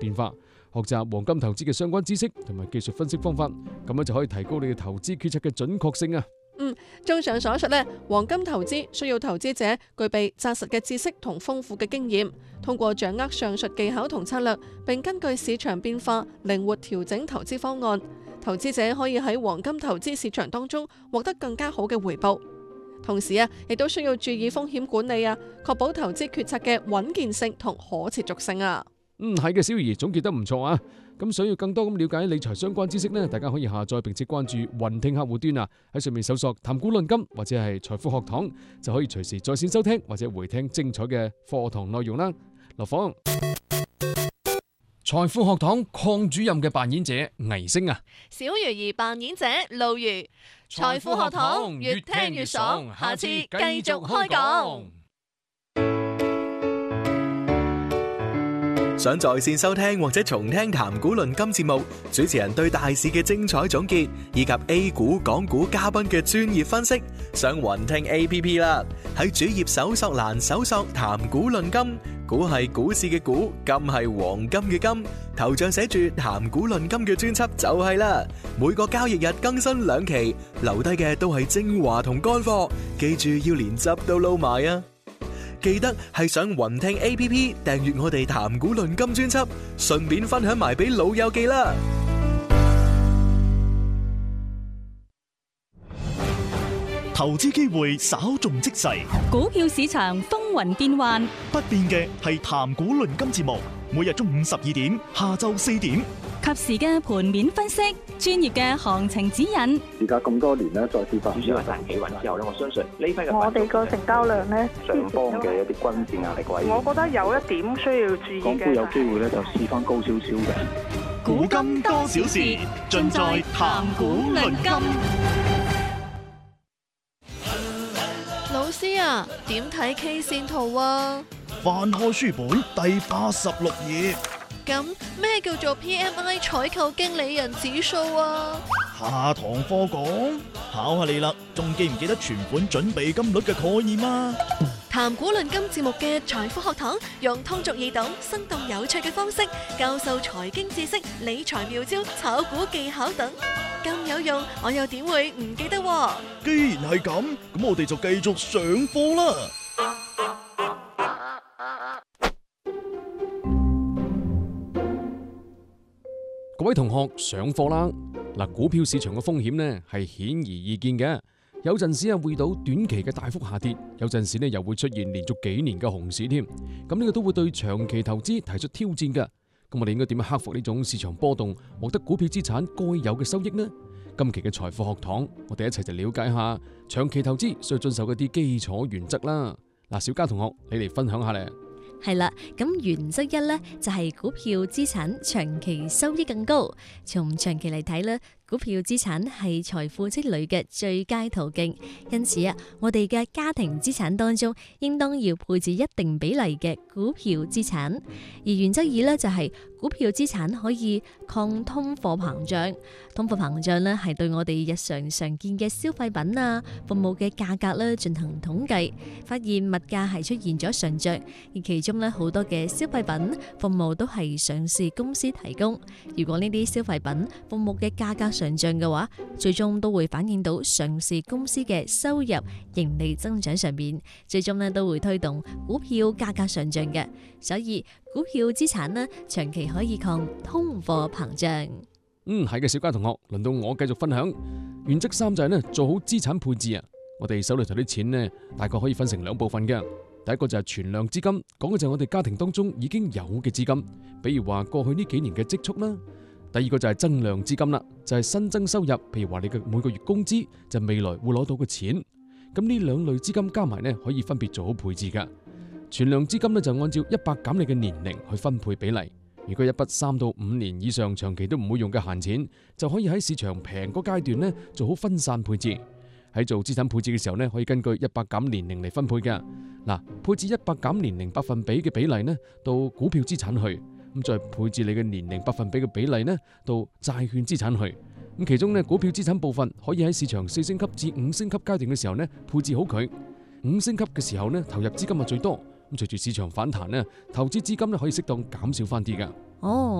變化，學習黃金投資嘅相關知識同埋技術分析方法，咁樣就可以提高你嘅投資決策嘅準確性啊。 綜上所述咧，黃金投資需要投資者具備紮實嘅知識同豐富嘅經驗，通過掌握上述技巧同策略，並根據市場變化靈活調整投資方案，投資者可以喺黃金投資市場當中獲得更加好嘅回報。同時亦都需要注意風險管理確保投資決策嘅穩健性同可持續性啊。 係嘅，小儀總結得唔錯啊。咁想要更多咁了解理財相關知識呢，大家可以下載並且關注雲聽客戶端啊，喺上面搜索談股論金或者係財富學堂，就可以隨時在線收聽或者回聽精彩嘅課堂內容啦。劉芳，財富學堂鄺主任嘅扮演者倪星啊， 小魚兒扮演者露如，財富學堂越聽越爽，下次繼續開講。 想在線收聽或者重聽談股論金節目，主持人對大市嘅精彩總結，以及 A 股、港股嘉賓嘅專業分析，上雲聽 APP 啦。喺主頁搜索欄搜索談股論金，股係股市嘅股，金係黃金嘅金，頭像寫住談股論金嘅專輯就係啦。每個交易日更新2期，留低嘅都係精華同乾貨，記住要連汁都撈埋啊！記得係上雲聽 APP 訂閱我哋談股論金專輯，順便分享埋俾老友記啦。 投資機會稍縱即逝， 股票市場風雲變幻， 不變嘅係談股論金節目，每日中午12點，下晝4點， 及時嘅盤面分析，專業嘅行情指引。 而家咁多年咧，再次發展主要係大企穩之後咧，我相信呢批嘅我哋個成交量咧， 上方嘅一啲均線壓力位， 我覺得有一點需要注意嘅。 港股有機會咧就試翻高少少嘅。 古今多少事，盡在談股論金。 老師啊，點睇 K 線圖啊？ 翻開書本第86頁。 咁咩叫做 PMI 採購經理人指數啊？ 下堂課講，考下你啦，仲記唔記得存款準備金率嘅概念啊？ 談股論金節目嘅財富學堂，用通俗易懂、生動有趣嘅方式教授財經知識、理財妙招、炒股技巧等，咁有用，我又點會唔記得？ 既然係咁，咁我哋就繼續上課啦。 各位同學上課啦！嗱，股票市場嘅風險呢係顯而易見嘅，有陣時會到短期嘅大幅下跌，有陣時又會出現連續幾年嘅熊市添。咁呢個都會對長期投資提出挑戰㗎。咁我哋應該點樣克服呢種市場波動，獲得股票資產該有嘅收益呢？今期嘅財富學堂，我哋一齊就了解下長期投資需要遵守嘅一啲基礎原則啦。嗱，小嘉同學，你嚟分享下咧。 係啦，咁原則1呢，就係股票資產長期收益更高。從長期嚟睇呢，股票資產係財富積累嘅最佳途徑。因此我哋嘅家庭資產當中，應當要配置一定比例嘅股票資產。而原則2呢，就係股票資產可以抗通貨膨脹。通貨膨脹呢，係對我哋日常常見嘅消費品服務嘅價格呢進行統計，發現物價係出現咗上漲，而其中好多嘅消費品服務都係上市公司提供。如果呢啲消費品服務嘅價格上漲嘅話，最終都會反映到上市公司嘅收入盈利增長上面，最終都會推動股票價格上漲嘅。所以股票資產長期可以抗通貨膨脹。 係嘅，小嘉同學，輪到我繼續分享。原則3就係做好資產配置啊。我哋手裏頭啲錢大概可以分成2部分嘅。第一個就係存量資金，講嘅就係我哋家庭當中已經有嘅資金，比如話過去呢幾年嘅積蓄啦。第二個就係增量資金啦，就係新增收入，譬如話你嘅每個月工資，就未來會攞到嘅錢。咁呢2類資金加埋可以分別做好配置噶。存量資金就按照100減你嘅年齡去分配比例。如果一筆3到5年以上長期都唔會用嘅閒錢，就可以喺市場平嗰階段做好分散配置。喺做資產配置嘅時候可以根據100減年齡嚟分配嘅。嗱，配置100減年齡百分比嘅比例到股票資產去，咁再配置你嘅年齡百分比嘅比例到債券資產去。咁其中股票資產部分可以喺市場4升級至5升級階段嘅時候配置好佢。5升級嘅時候投入資金最多。咁隨住市場反彈投資資金可以適當減少翻啲噶。